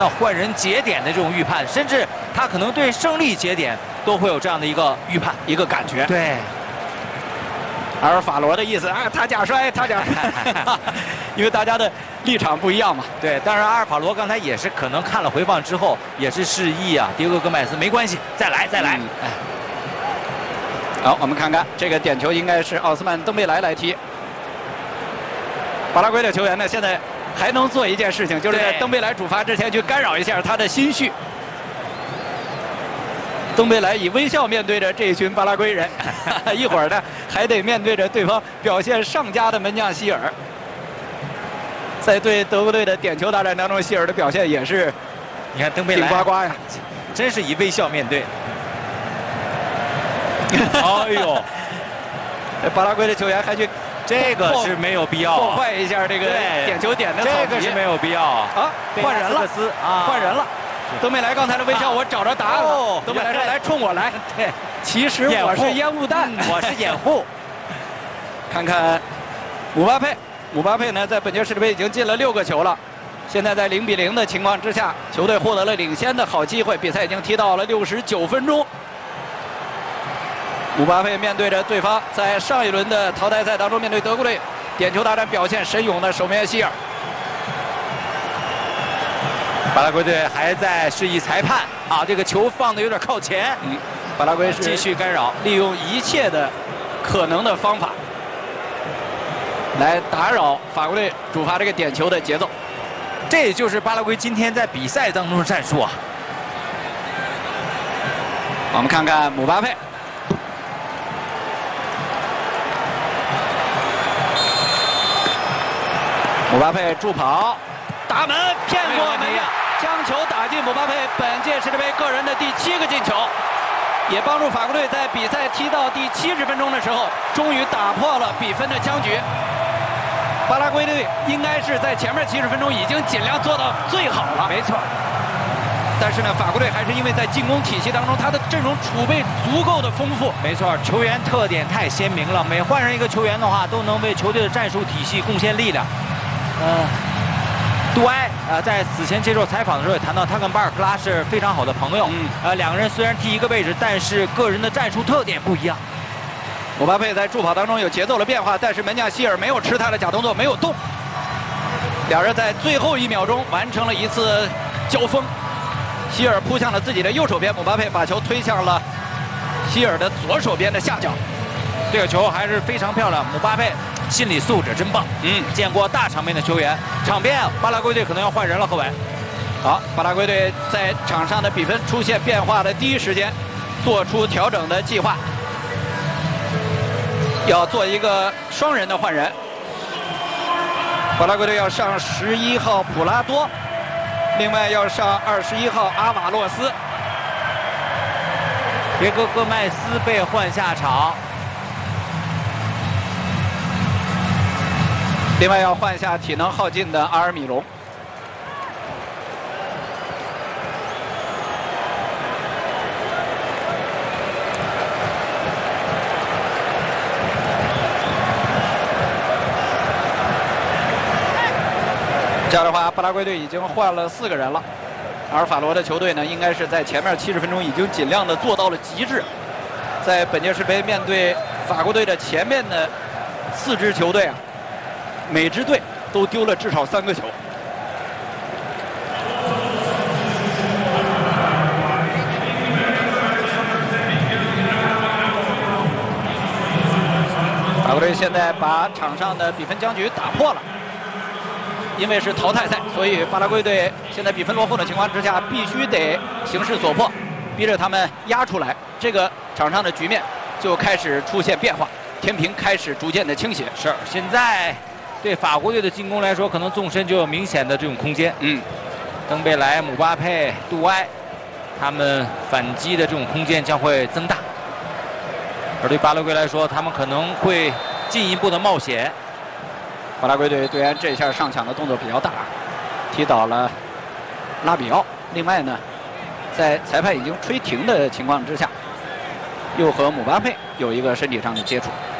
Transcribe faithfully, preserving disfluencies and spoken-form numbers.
换人节点的这种预判，甚至他可能对胜利节点都会有这样的一个预判、 一个感觉。 对。 阿尔法罗的意思啊，他假摔，他假摔，因为大家的立场不一样嘛。 对，当然阿尔法罗刚才也是可能看了回放之后，也是示意啊，迪戈戈麦斯没关系，再来再来。嗯、哎， 好，我们看看这个点球应该是奥斯曼登贝莱来踢。巴拉圭的球员呢，现在还能做一件事情，就是在登贝莱主罚之前去干扰一下他的心绪。登贝莱以微笑面对着这一群巴拉圭人，一会儿呢还得面对着对方表现上佳的门将希尔。在对德国队的点球大战当中，希尔的表现也是， 你看登贝莱顶呱呱呀， 真是以微笑面对。哎呦， 巴拉圭的球员还去， 这个是没有必要破坏一下这个点球点的草皮，这个是没有必要啊，换人了啊， 换人了。登贝莱刚才的微笑，我找着答案了。登贝莱说：“来，冲我来。” 对， 其实我是烟雾弹， 我是掩护。 看看姆巴佩，姆巴佩呢，在本届世界杯已经进了六个球了。现在在零比零的情况之下，球队获得了领先的好机会。比赛已经踢到了六十九分钟。姆巴佩面对着对方在上一轮的淘汰赛当中面对德国队点球大战表现神勇的守门员希尔。 巴拉圭队还在示意裁判啊，这个球放的有点靠前。 嗯，巴拉圭是继续干扰， 利用一切的可能的方法来打扰法国队主罚这个点球的节奏。 这也就是巴拉圭今天在比赛当中的战术啊。 我们看看姆巴佩，姆巴佩助跑，打门骗过门将。将球打进姆巴佩本届世界杯个人的第七个进球，也帮助法国队在比赛踢到第七十分钟的时候，终于打破了比分的僵局。巴拉圭队应该是在前面七十分钟已经尽量做到最好了， 没错。 但是呢，法国队还是因为在进攻体系当中，他的阵容储备足够的丰富， 没错，球员特点太鲜明了，每换上一个球员的话，都能为球队的战术体系贡献力量。嗯、呃。杜埃啊、呃，在此前接受采访的时候也谈到，他跟巴尔克拉是非常好的朋友。嗯，呃，两个人虽然踢一个位置，但是个人的战术特点不一样。 姆巴佩在助跑当中有节奏的变化，但是门将希尔没有吃他的假动作，没有动。两人在最后一秒钟完成了一次交锋，希尔扑向了自己的右手边，姆巴佩把球推向了希尔的左手边的下角。 这个球还是非常漂亮，姆巴佩心理素质真棒。 嗯， 见过大场面的球员。场边巴拉圭队可能要换人了，各位。 好，巴拉圭队在场上的比分出现变化的第一时间，做出调整的计划，要做一个双人的换人。巴拉圭队要上十一号普拉多，另外要上二十一号阿瓦洛斯。 别格戈麦斯被换下场。 另外要换下体能耗尽的阿尔米隆。这样的话，巴拉圭队已经换了四个人了。阿尔法罗的球队呢，应该是在前面七十分钟已经尽量的做到了极致。在本届世杯面对法国队的前面的四支球队啊。每支队都丢了至少三个球。法国队现在把场上的比分僵局打破了，因为是淘汰赛，所以巴拉圭队现在比分落后的情况之下，必须得形势所迫，逼着他们压出来，这个场上的局面就开始出现变化，天平开始逐渐的倾斜。 是，现在。对法国队的进攻来说，可能纵深就有明显的这种空间。嗯，登贝莱、姆巴佩、杜埃，他们反击的这种空间将会增大。而对巴拉圭来说，他们可能会进一步的冒险。 巴拉圭队队员这下上抢的动作比较大，踢倒了拉比奥。另外呢，在裁判已经吹停的情况之下，又和姆巴佩有一个身体上的接触。